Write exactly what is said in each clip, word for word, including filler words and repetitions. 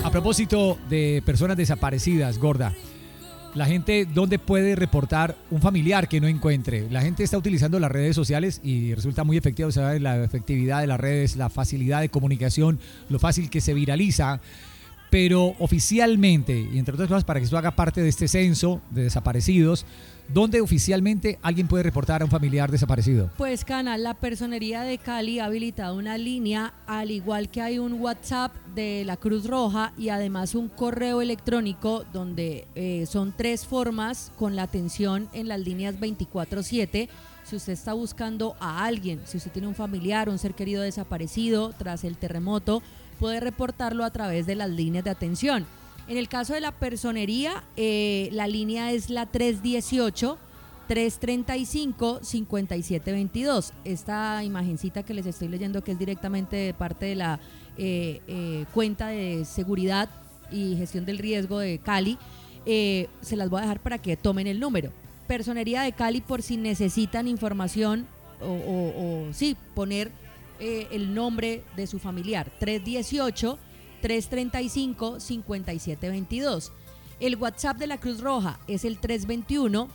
A propósito de personas desaparecidas, Gorda, la gente, ¿dónde puede reportar un familiar que no encuentre? La gente está utilizando las redes sociales y resulta muy efectivo, ¿sabes? La efectividad de las redes, la facilidad de comunicación, lo fácil que se viraliza. Pero oficialmente, y entre otras cosas para que esto haga parte de este censo de desaparecidos, ¿dónde oficialmente alguien puede reportar a un familiar desaparecido? Pues, Cana, la Personería de Cali ha habilitado una línea, al igual que hay un WhatsApp de la Cruz Roja y además un correo electrónico donde eh, son tres formas con la atención en las líneas veinticuatro siete. Si usted está buscando a alguien, si usted tiene un familiar, un ser querido desaparecido tras el terremoto, puede reportarlo a través de las líneas de atención. En el caso de la Personería, eh, la línea es la tres dieciocho, tres treinta y cinco, cincuenta y siete veintidós. Esta imagencita que les estoy leyendo, que es directamente de parte de la eh, eh, cuenta de seguridad y gestión del riesgo de Cali, eh, se las voy a dejar para que tomen el número. Personería de Cali, por si necesitan información o, o, o sí, poner eh, el nombre de su familiar, tres dieciocho, tres treinta y cinco, cincuenta y siete veintidós. El WhatsApp de la Cruz Roja es el tres veintiuno,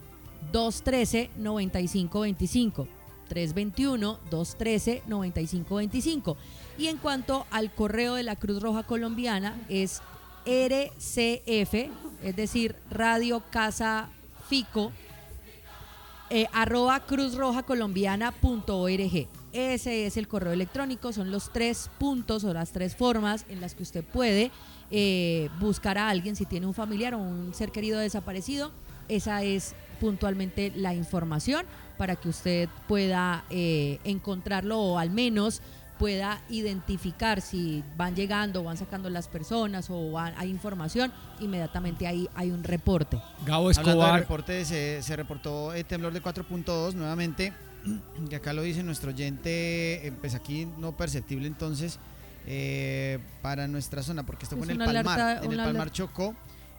dos trece, noventa y cinco veinticinco. tres veintiuno, dos trece, noventa y cinco veinticinco. Y en cuanto al correo de la Cruz Roja Colombiana es R C F, es decir, Radio Casa Fico, eh, arroba cruzrojacolombiana.org. Ese es el correo electrónico, son los tres puntos o las tres formas en las que usted puede eh, buscar a alguien si tiene un familiar o un ser querido desaparecido. Esa es puntualmente la información para que usted pueda eh, encontrarlo o al menos pueda identificar si van llegando o van sacando las personas o van, hay información, inmediatamente ahí hay un reporte. Gabo Escobar. Hablando de reporte, se, se reportó el temblor de cuatro punto dos nuevamente, y acá lo dice nuestro oyente, eh, pues aquí no perceptible entonces eh, para nuestra zona, porque esto fue en el Palmar, alerta, en el Palmar alerta. Chocó.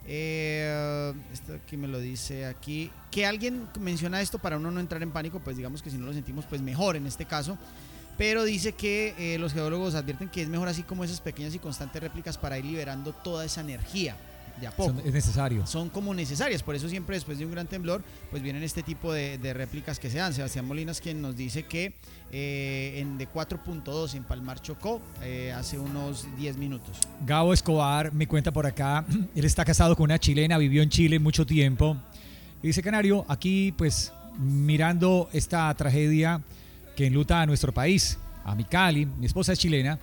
Eh, esto aquí me lo dice aquí, que alguien menciona esto para uno no entrar en pánico, pues digamos que si no lo sentimos pues mejor en este caso, pero dice que eh, los geólogos advierten que es mejor así como esas pequeñas y constantes réplicas para ir liberando toda esa energía de a poco. Son, es necesario. Son como necesarias, por eso siempre después de un gran temblor pues vienen este tipo de, de réplicas que se dan. Sebastián Molinas quien nos dice que eh, en de cuatro punto dos en Palmar Chocó eh, hace unos diez minutos. Gabo Escobar me cuenta por acá, él está casado con una chilena, vivió en Chile mucho tiempo y dice: Canario, aquí pues mirando esta tragedia que enluta a nuestro país, a mi Cali, mi esposa es chilena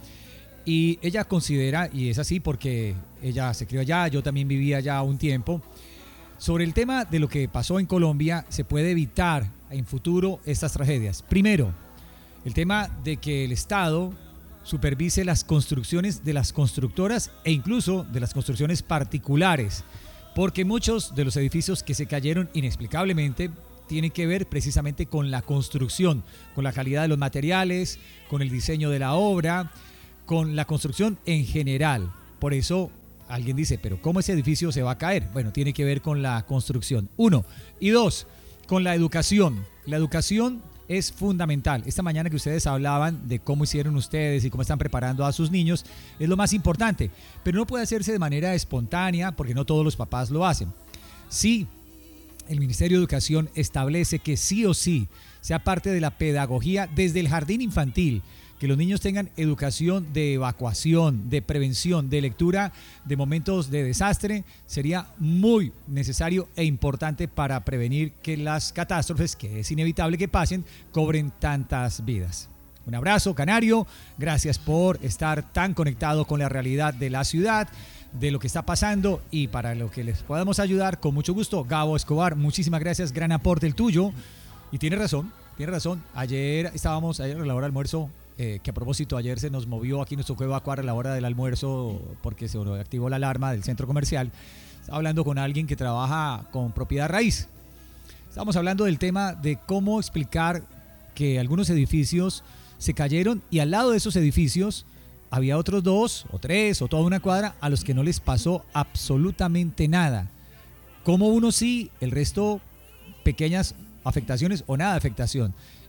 y ella considera, y es así porque ella se crió allá, yo también vivía allá un tiempo, sobre el tema de lo que pasó en Colombia, se puede evitar en futuro estas tragedias. Primero, el tema de que el Estado supervise las construcciones de las constructoras e incluso de las construcciones particulares, porque muchos de los edificios que se cayeron inexplicablemente tiene que ver precisamente con la construcción, con la calidad de los materiales, con el diseño de la obra, con la construcción en general. Por eso alguien dice, pero ¿cómo ese edificio se va a caer? Bueno, tiene que ver con la construcción, uno. Y dos, con la educación. La educación es fundamental. Esta mañana que ustedes hablaban de cómo hicieron ustedes y cómo están preparando a sus niños, es lo más importante. Pero no puede hacerse de manera espontánea porque no todos los papás lo hacen. Sí, el Ministerio de Educación establece que sí o sí sea parte de la pedagogía desde el jardín infantil, que los niños tengan educación de evacuación, de prevención, de lectura de momentos de desastre, sería muy necesario e importante para prevenir que las catástrofes, que es inevitable que pasen, cobren tantas vidas. Un abrazo, Canario, gracias por estar tan conectado con la realidad de la ciudad, de lo que está pasando, y para lo que les podamos ayudar, con mucho gusto. Gabo Escobar, muchísimas gracias, gran aporte el tuyo, y tiene razón, tiene razón, ayer estábamos, ayer a la hora del almuerzo, eh, que a propósito ayer se nos movió, aquí nos tocó evacuar a la hora del almuerzo porque se activó la alarma del centro comercial. Estaba hablando con alguien que trabaja con propiedad raíz, estábamos hablando del tema de cómo explicar que algunos edificios se cayeron y al lado de esos edificios había otros dos o tres o toda una cuadra a los que no les pasó absolutamente nada. Como uno sí, el resto pequeñas afectaciones o nada de afectación.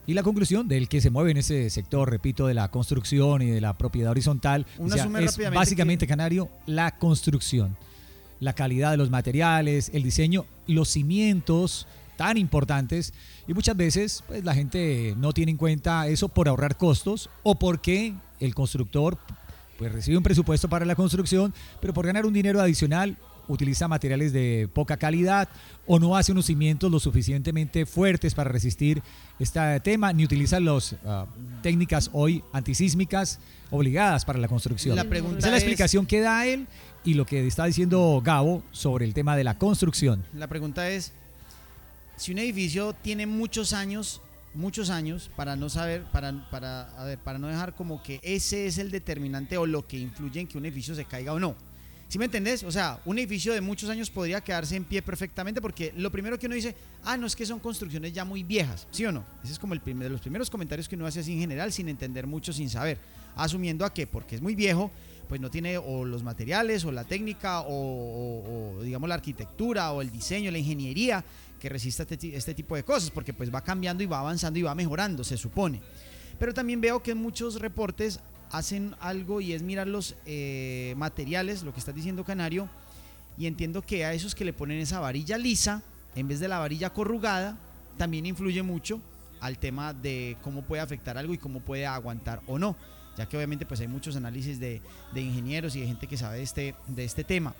y la conclusión del que se mueve en ese sector, repito, de la construcción y de la propiedad horizontal, Uno o sea, asume es rápidamente básicamente, que- Canario, la construcción, la calidad de los materiales, el diseño, los cimientos tan importantes, y muchas veces pues la gente no tiene en cuenta eso por ahorrar costos o porque el constructor pues recibe un presupuesto para la construcción, pero por ganar un dinero adicional utiliza materiales de poca calidad o no hace unos cimientos lo suficientemente fuertes para resistir este tema, ni utiliza las uh, técnicas hoy antisísmicas obligadas para la construcción. La pregunta Esa es la es- explicación que da él y lo que está diciendo Gabo sobre el tema de la construcción. La pregunta es, si un edificio tiene muchos años, muchos años, para no saber, para, para, a ver, para no dejar como que ese es el determinante o lo que influye en que un edificio se caiga o no. ¿Sí me entendés? O sea, un edificio de muchos años podría quedarse en pie perfectamente porque lo primero que uno dice, ah, no, es que son construcciones ya muy viejas, ¿sí o no? Ese es como el primer, de los primeros comentarios que uno hace así en general, sin entender mucho, sin saber, asumiendo a que porque es muy viejo, pues no tiene o los materiales o la técnica o, o, o digamos la arquitectura o el diseño, la ingeniería que resista este, este tipo de cosas, porque pues va cambiando y va avanzando y va mejorando, se supone. Pero también veo que en muchos reportes hacen algo y es mirar los eh, materiales, lo que está diciendo Canario, y entiendo que a esos que le ponen esa varilla lisa en vez de la varilla corrugada también influye mucho al tema de cómo puede afectar algo y cómo puede aguantar o no, ya que obviamente pues hay muchos análisis de, de ingenieros y de gente que sabe de este, de este tema.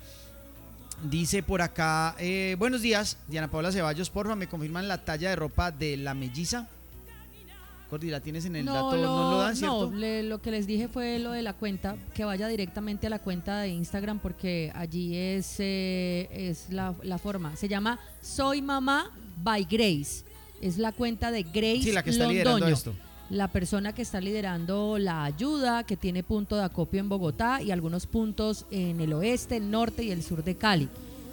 Dice por acá, eh, buenos días, Diana Paula Ceballos, porfa, me confirman la talla de ropa de la melliza. Cordi, ¿la tienes en el dato? lo, No lo dan, ¿cierto? No, le- lo que les dije fue lo de la cuenta, que vaya directamente a la cuenta de Instagram porque allí es, eh, es la, la forma. Se llama Soy Mamá by Grace. Es la cuenta de Grace Sí, la que está liderando Londoño, esto. la persona que está liderando la ayuda, que tiene punto de acopio en Bogotá y algunos puntos en el oeste, el norte y el sur de Cali.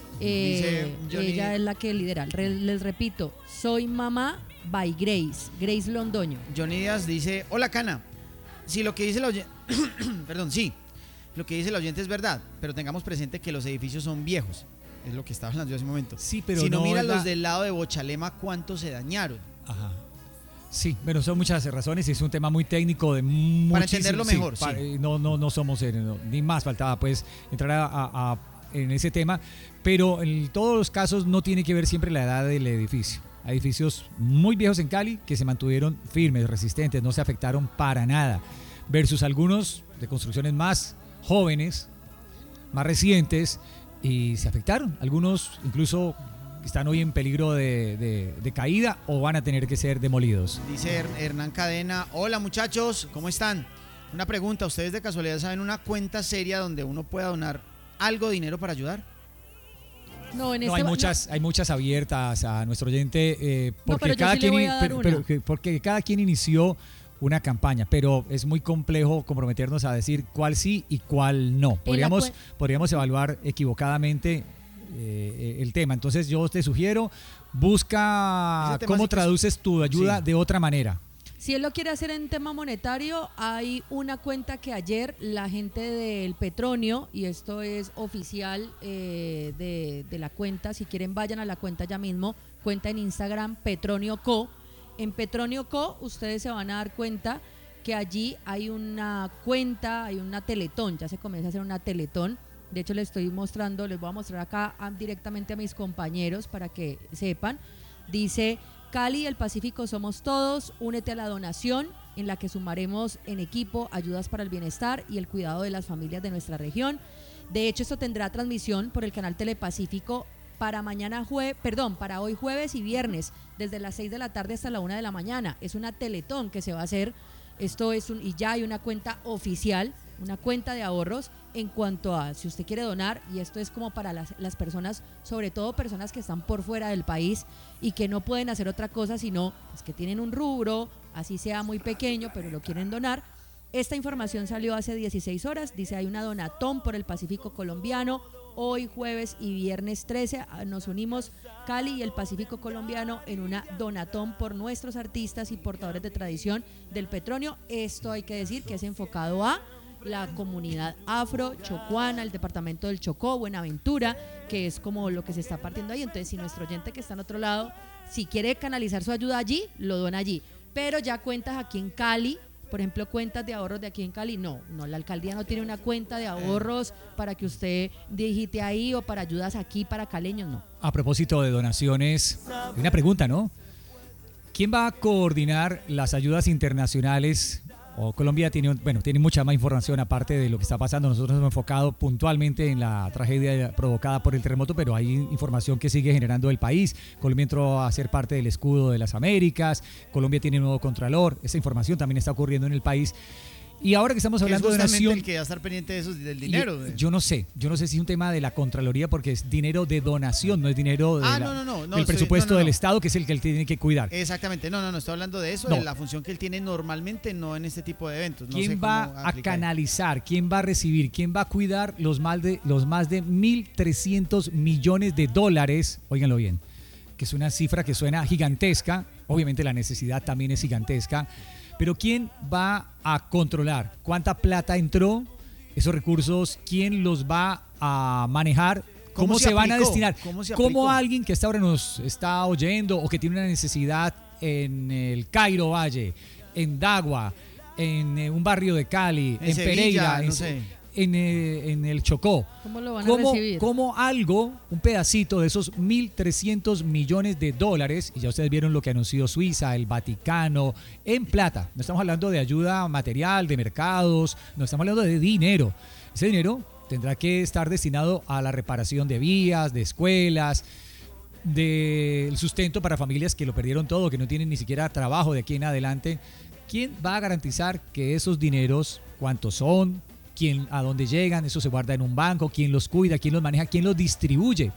Eh, Dice Johnny- ella es la que lidera. Re- les repito, Soy Mamá by Grace, Grace Londoño. Johnny Díaz dice, hola Cana, si lo que dice el oyente, perdón, sí, lo que dice el oyente es verdad, pero tengamos presente que los edificios son viejos, es lo que estaba hablando yo hace un momento. Sí, pero si no, no mira es los la- del lado de Bochalema, ¿cuántos se dañaron? Ajá. Sí, pero son muchas razones y es un tema muy técnico de Para muchísimo- entenderlo sí, mejor, pa- sí. eh, No, no, no somos, eh, no, ni más faltaba pues entrar a, a- a- en ese tema, pero en todos los casos no tiene que ver siempre la edad del edificio. Hay edificios muy viejos en Cali que se mantuvieron firmes, resistentes, no se afectaron para nada, versus algunos de construcciones más jóvenes, más recientes, y se afectaron. Algunos incluso están hoy en peligro de, de- de caída o van a tener que ser demolidos. Dice Her- Hernán Cadena, hola muchachos, ¿cómo están? Una pregunta, ¿ustedes de casualidad saben una cuenta seria donde uno pueda donar algo de dinero para ayudar? No, en No, este hay va- muchas, hay muchas abiertas a nuestro oyente, eh, porque, pero yo cada sí le quien, voy in- a dar pero- una. pero que- porque cada quien inició una campaña, pero es muy complejo comprometernos a decir cuál sí y cuál no. Podríamos, cuen- podríamos evaluar equivocadamente eh, el tema. Entonces yo te sugiero, busca Ese tema cómo sí que es- traduces tu ayuda Sí. de otra manera. Si él lo quiere hacer en tema monetario, hay una cuenta que ayer la gente del Petronio, y esto es oficial eh, de, de la cuenta, si quieren vayan a la cuenta ya mismo, cuenta en Instagram Petronio Co. En Petronio Co ustedes se van a dar cuenta que allí hay una cuenta, hay una teletón, ya se comienza a hacer una teletón. De hecho les estoy mostrando, les voy a mostrar acá a- directamente a mis compañeros para que sepan. Dice Cali y el Pacífico somos todos, únete a la donación en la que sumaremos en equipo ayudas para el bienestar y el cuidado de las familias de nuestra región. De hecho, esto tendrá transmisión por el canal Telepacífico para mañana jue perdón, para hoy jueves y viernes, desde las seis de la tarde hasta la una de la mañana. Es una teletón que se va a hacer. Esto es un, y ya hay una cuenta oficial, una cuenta de ahorros en cuanto a si usted quiere donar, y esto es como para las, las personas, sobre todo personas que están por fuera del país y que no pueden hacer otra cosa sino pues, que tienen un rubro, así sea muy pequeño, pero lo quieren donar. Esta información salió hace dieciséis horas, dice hay una donatón por el Pacífico colombiano, hoy jueves y viernes trece nos unimos Cali y el Pacífico colombiano en una donatón por nuestros artistas y portadores de tradición del Petronio. Esto hay que decir que es enfocado a la comunidad afro, chocuana, el departamento del Chocó, Buenaventura, que es como lo que se está partiendo ahí. Entonces, si nuestro oyente que está en otro lado, si quiere canalizar su ayuda allí, lo dona allí. pero ya cuentas aquí en Cali, por ejemplo, cuentas de ahorros de aquí en Cali, no, no, la alcaldía no tiene una cuenta de ahorros para que usted digite ahí o para ayudas aquí para caleños, no. A propósito de donaciones, hay una pregunta, ¿no? ¿Quién va a coordinar las ayudas internacionales? O Colombia tiene, bueno, tiene mucha más información aparte de lo que está pasando. Nosotros nos hemos enfocado puntualmente en la tragedia provocada por el terremoto, pero hay información que sigue generando el país. Colombia entró a ser parte del escudo de las Américas. Colombia tiene un nuevo contralor. Esa información también está ocurriendo en el país. Y ahora que estamos hablando es de donación, el que va a estar pendiente de eso, del dinero. Y, yo no sé, yo no sé si es un tema de la Contraloría porque es dinero de donación, no es dinero de ah, la, no, no, no, no, del presupuesto no, no, no. del Estado, que es el que él tiene que cuidar. Exactamente, no, no, no, estoy hablando de eso, no. de la función que él tiene normalmente, no en este tipo de eventos. No ¿Quién sé va a canalizar, quién va a recibir, quién va a cuidar los, mal de, los más de mil trescientos millones de dólares? Óiganlo bien, que es una cifra que suena gigantesca, obviamente la necesidad también es gigantesca. Pero ¿quién va a controlar cuánta plata entró? Esos recursos, ¿quién los va a manejar? ¿Cómo, ¿Cómo se, se van a destinar? ¿Cómo, ¿Cómo alguien que hasta ahora nos está oyendo o que tiene una necesidad en el Cairo Valle, en Dagua, en un barrio de Cali, en, en Sevilla, Pereira, no en, sé. En, en el Chocó? ¿Cómo lo van ¿Cómo, a recibir? ¿Cómo algo, un pedacito de esos mil trescientos millones de dólares, y ya ustedes vieron lo que anunció Suiza, el Vaticano, en plata? No estamos hablando de ayuda material, de mercados, no estamos hablando de dinero. Ese dinero tendrá que estar destinado a la reparación de vías, de escuelas, del sustento para familias que lo perdieron todo, que no tienen ni siquiera trabajo de aquí en adelante. ¿Quién va a garantizar que esos dineros, cuántos son, quién, a dónde llegan, eso se guarda en un banco, quién los cuida, quién los maneja, quién los distribuye?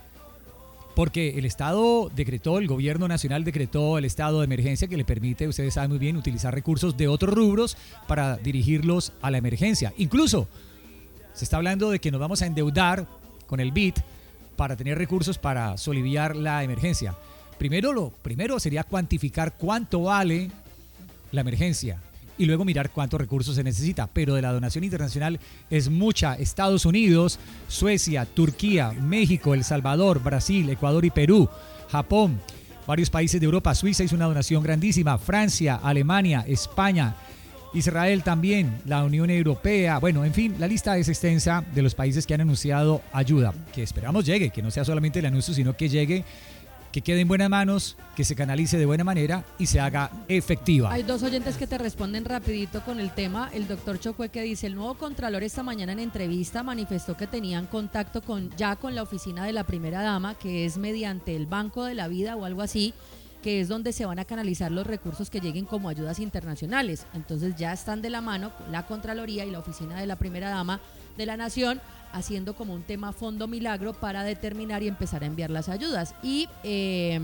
Porque el Estado decretó, el gobierno nacional decretó el estado de emergencia que le permite, ustedes saben muy bien, utilizar recursos de otros rubros para dirigirlos a la emergencia. Incluso se está hablando de que nos vamos a endeudar con el B I D para tener recursos para soliviar la emergencia. Primero, lo primero sería cuantificar cuánto vale la emergencia y luego mirar cuántos recursos se necesita. Pero de la donación internacional es mucha. Estados Unidos, Suecia, Turquía, México, El Salvador, Brasil, Ecuador y Perú, Japón, varios países de Europa. Suiza hizo una donación grandísima, Francia, Alemania, España, Israel también, la Unión Europea. Bueno, en fin, la lista es extensa de los países que han anunciado ayuda, que esperamos llegue, que no sea solamente el anuncio, sino que llegue, que quede en buenas manos, que se canalice de buena manera y se haga efectiva. Hay dos oyentes que te responden rapidito con el tema. El doctor Chocue, que dice: el nuevo Contralor esta mañana en entrevista manifestó que tenían contacto con ya con la oficina de la primera dama, que es mediante el Banco de la Vida o algo así, que es donde se van a canalizar los recursos que lleguen como ayudas internacionales. Entonces ya están de la mano la Contraloría y la oficina de la primera dama de la Nación, haciendo como un tema fondo milagro para determinar y empezar a enviar las ayudas. Y eh,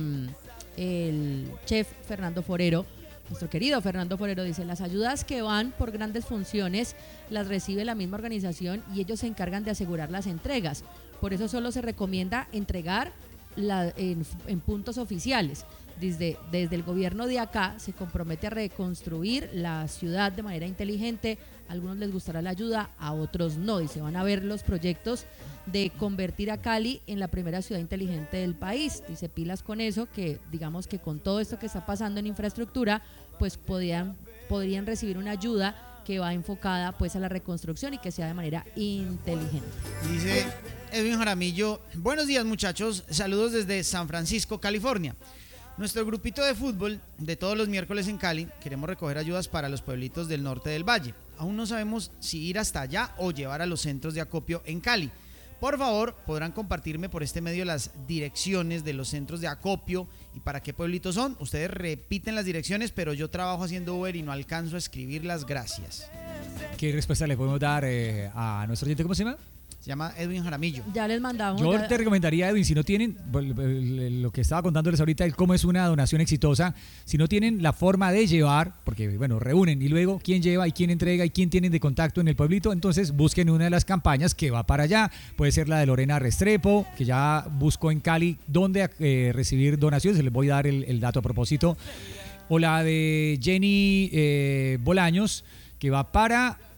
el chef Fernando Forero, nuestro querido Fernando Forero, dice: las ayudas que van por grandes funciones las recibe la misma organización y ellos se encargan de asegurar las entregas. Por eso solo se recomienda entregar la, en, en puntos oficiales. Desde, desde el gobierno de acá se compromete a reconstruir la ciudad de manera inteligente. A algunos les gustará la ayuda, a otros no, y se van a ver los proyectos de convertir a Cali en la primera ciudad inteligente del país. Dice, pilas con eso, que digamos que con todo esto que está pasando en infraestructura, pues podrían, podrían recibir una ayuda que va enfocada pues a la reconstrucción y que sea de manera inteligente. Dice Edwin Jaramillo: buenos días muchachos, saludos desde San Francisco, California. Nuestro grupito de fútbol de todos los miércoles en Cali queremos recoger ayudas para los pueblitos del norte del valle. Aún no sabemos si ir hasta allá o llevar a los centros de acopio en Cali. Por favor, podrán compartirme por este medio las direcciones de los centros de acopio y para qué pueblitos son. Ustedes repiten las direcciones, pero yo trabajo haciendo Uber y no alcanzo a escribirlas. Gracias. ¿Qué respuesta le podemos dar eh, a nuestro oyente? ¿Cómo se llama? Se llama Edwin Jaramillo. Ya les mandamos. Yo ya... te recomendaría, Edwin, si no tienen, lo que estaba contándoles ahorita, el cómo es una donación exitosa, si no tienen la forma de llevar, porque bueno, reúnen y luego quién lleva y quién entrega y quién tienen de contacto en el pueblito, entonces busquen una de las campañas que va para allá. Puede ser la de Lorena Restrepo, que ya buscó en Cali dónde eh, recibir donaciones, les voy a dar el, el dato a propósito, o la de Jenny eh, Bolaños, que va para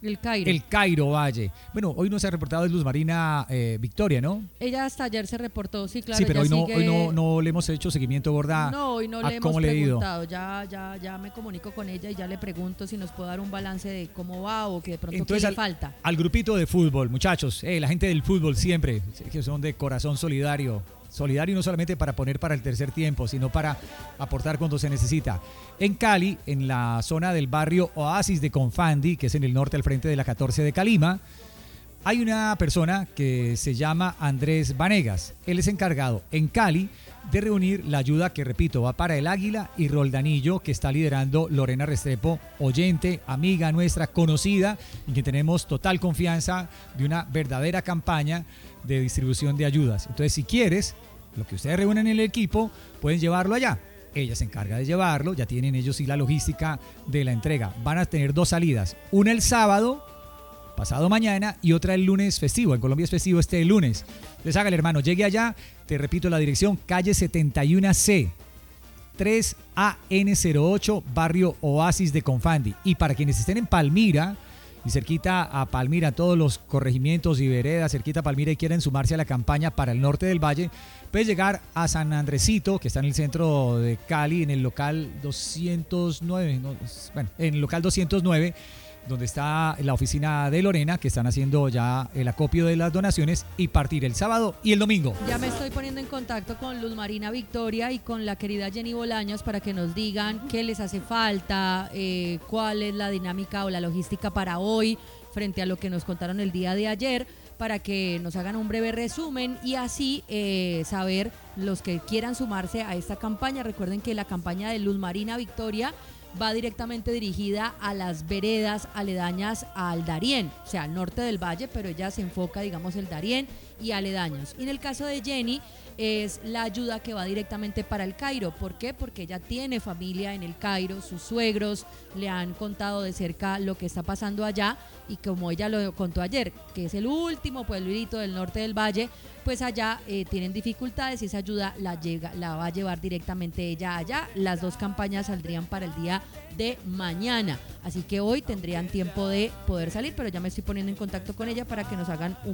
El Cairo. El Cairo Valle. Bueno, hoy no se ha reportado Luz Marina eh, Victoria, ¿no? Ella hasta ayer se reportó, sí, claro. Sí, pero hoy, no, sigue... hoy no, no le hemos hecho seguimiento, Gorda. No, hoy no a le cómo hemos le ha ido. preguntado. Ya, ya, ya me comunico con ella y ya le pregunto si nos puede dar un balance de cómo va o que de pronto Entonces, qué le al, falta. Al grupito de fútbol, muchachos, eh, la gente del fútbol siempre, que son de corazón solidario. Solidario no solamente para poner para el tercer tiempo, sino para aportar cuando se necesita. En Cali, en la zona del barrio Oasis de Confandi, que es en el norte al frente de la catorce de Calima, hay una persona que se llama Andrés Vanegas. Él es encargado en Cali de reunir la ayuda que, repito, va para el Águila y Roldanillo, que está liderando Lorena Restrepo, oyente, amiga nuestra, conocida, y que tenemos total confianza de una verdadera campaña de distribución de ayudas. Entonces, si quieres, lo que ustedes reúnen en el equipo, pueden llevarlo allá. Ella se encarga de llevarlo, ya tienen ellos sí la logística de la entrega. Van a tener dos salidas, una el sábado, pasado mañana, y otra el lunes festivo. En Colombia es festivo este lunes. Les haga el hermano, llegue allá, te repito la dirección, calle setenta y uno C, tres A N cero ocho, barrio Oasis de Confandi. Y para quienes estén en Palmira, y cerquita a Palmira, todos los corregimientos y veredas, cerquita a Palmira y quieren sumarse a la campaña para el norte del valle, puedes llegar a San Andresito, que está en el centro de Cali, en el local doscientos nueve, no, bueno, en el local doscientos nueve, donde está la oficina de Lorena, que están haciendo ya el acopio de las donaciones, y partir el sábado y el domingo. Ya me estoy poniendo en contacto con Luz Marina Victoria y con la querida Jenny Bolaños para que nos digan qué les hace falta, eh, cuál es la dinámica o la logística para hoy frente a lo que nos contaron el día de ayer, para que nos hagan un breve resumen y así eh, saber los que quieran sumarse a esta campaña. Recuerden que la campaña de Luz Marina Victoria va directamente dirigida a las veredas aledañas al Darién, o sea, al norte del valle, pero ella se enfoca, digamos, el Darién y aledaños. Y en el caso de Jenny, es la ayuda que va directamente para el Cairo. ¿Por qué? Porque ella tiene familia en el Cairo, sus suegros le han contado de cerca lo que está pasando allá, y como ella lo contó ayer, que es el último pueblito del norte del valle, pues allá eh, tienen dificultades y esa ayuda la, llega, la va a llevar directamente ella allá. Las dos campañas saldrían para el día de mañana, así que hoy tendrían tiempo de poder salir, pero ya me estoy poniendo en contacto con ella para que nos hagan un